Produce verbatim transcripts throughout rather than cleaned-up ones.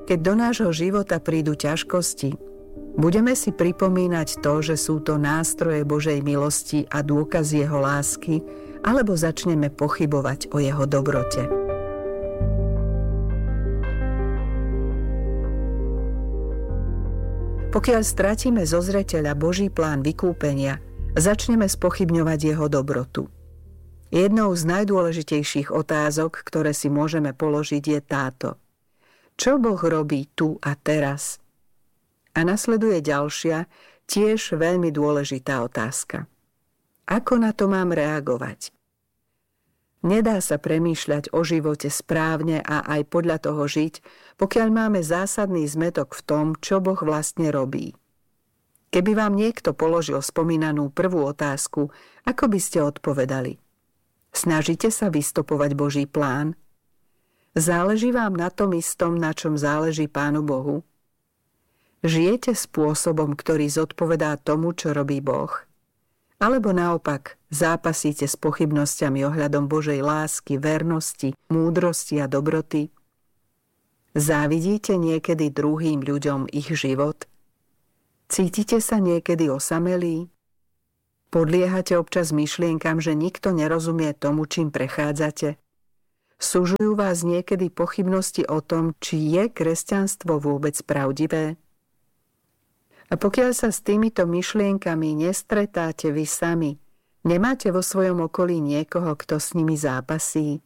Keď do nášho života prídu ťažkosti, budeme si pripomínať to, že sú to nástroje Božej milosti a dôkaz jeho lásky, alebo začneme pochybovať o jeho dobrote. Pokiaľ stratíme zo zreteľa Boží plán vykúpenia, začneme spochybňovať jeho dobrotu. Jednou z najdôležitejších otázok, ktoré si môžeme položiť, je táto. Čo Boh robí tu a teraz? A nasleduje ďalšia, tiež veľmi dôležitá otázka. Ako na to mám reagovať? Nedá sa premýšľať o živote správne a aj podľa toho žiť, pokiaľ máme zásadný zmätok v tom, čo Boh vlastne robí. Keby vám niekto položil spomínanú prvú otázku, ako by ste odpovedali? Snažíte sa vystopovať Boží plán? Záleží vám na tom istom, na čom záleží Pánu Bohu? Žijete spôsobom, ktorý zodpovedá tomu, čo robí Boh? Alebo naopak zápasíte s pochybnosťami ohľadom Božej lásky, vernosti, múdrosti a dobroty? Závidíte niekedy druhým ľuďom ich život? Cítite sa niekedy osamelí? Podliehate občas myšlienkam, že nikto nerozumie tomu, čím prechádzate? Sužujú vás niekedy pochybnosti o tom, či je kresťanstvo vôbec pravdivé? A pokiaľ sa s týmito myšlienkami nestretáte vy sami, nemáte vo svojom okolí niekoho, kto s nimi zápasí?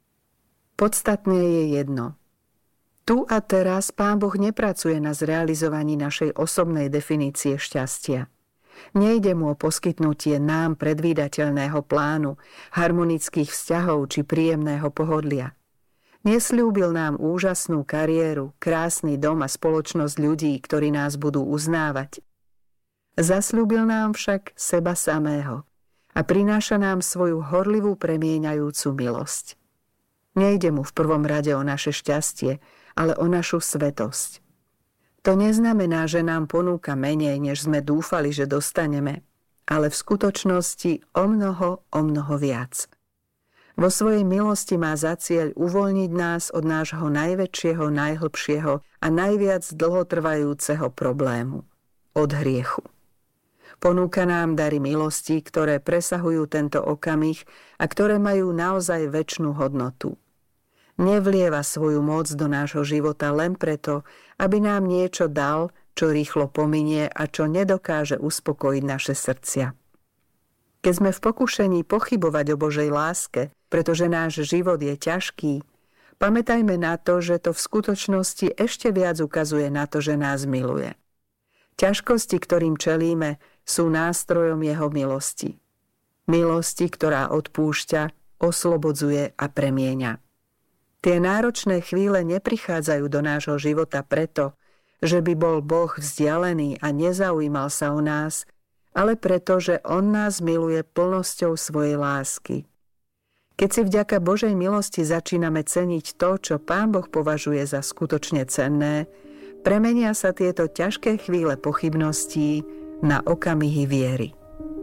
Podstatné je jedno. Tu a teraz Pán Boh nepracuje na zrealizovaní našej osobnej definície šťastia. Nejde mu o poskytnutie nám predvídateľného plánu, harmonických vzťahov či príjemného pohodlia. Nesľúbil nám úžasnú kariéru, krásny dom a spoločnosť ľudí, ktorí nás budú uznávať. Zasľúbil nám však seba samého a prináša nám svoju horlivú premieňajúcu milosť. Nejde mu v prvom rade o naše šťastie, ale o našu svetosť. To neznamená, že nám ponúka menej, než sme dúfali, že dostaneme, ale v skutočnosti o mnoho, o mnoho viac. Vo svojej milosti má za cieľ uvoľniť nás od nášho najväčšieho, najhlbšieho a najviac dlhotrvajúceho problému, od hriechu. Ponúka nám dary milosti, ktoré presahujú tento okamih a ktoré majú naozaj večnú hodnotu. Nevlieva svoju moc do nášho života len preto, aby nám niečo dal, čo rýchlo pominie a čo nedokáže uspokojiť naše srdcia. Keď sme v pokušení pochybovať o Božej láske, pretože náš život je ťažký, pamätajme na to, že to v skutočnosti ešte viac ukazuje na to, že nás miluje. Ťažkosti, ktorým čelíme, sú nástrojom jeho milosti. Milosti, ktorá odpúšťa, oslobodzuje a premieňa. Tie náročné chvíle neprichádzajú do nášho života preto, že by bol Boh vzdialený a nezaujímal sa o nás, ale preto, že on nás miluje plnosťou svojej lásky. Keď si vďaka Božej milosti začíname ceniť to, čo Pán Boh považuje za skutočne cenné, premenia sa tieto ťažké chvíle pochybností na okamihy viery.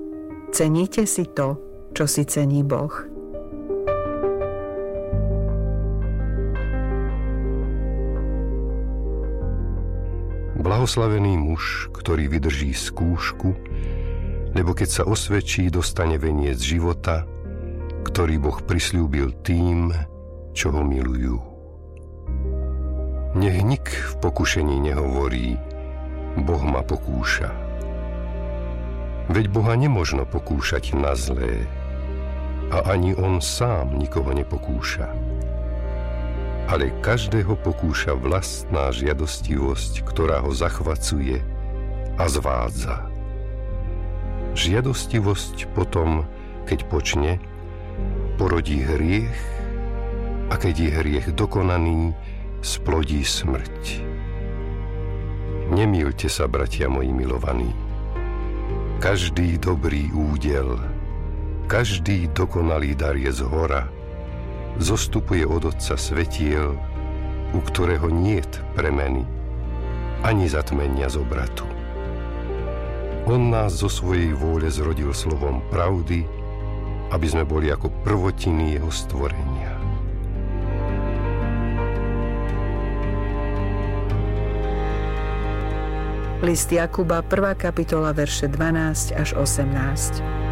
Ceníte si to, čo si cení Boh? Blahoslavený muž, ktorý vydrží skúšku, lebo keď sa osvedčí, dostane veniec života, ktorý Boh prisľúbil tým, čo ho milujú. Nech nik v pokušení nehovorí, Boh ma pokúša. Veď Boha nemožno pokúšať na zlé, a ani on sám nikoho nepokúša. Ale každého pokúša vlastná žiadostivosť, ktorá ho zachvacuje a zvádza. Žiadostivosť potom, keď počne, porodí hriech, a keď je hriech dokonaný, splodí smrť. Nemýlte sa, bratia moji milovaní. Každý dobrý údel, každý dokonalý dar je zhora, zostupuje od Otca svetiel, u ktorého niet premeny, ani zatmenia z obratu. On nás zo svojej vôle zrodil slovom pravdy, aby sme boli ako prvotiny jeho stvorenia. List Jakuba, prvá kapitola, verše dvanásť až osemnásť.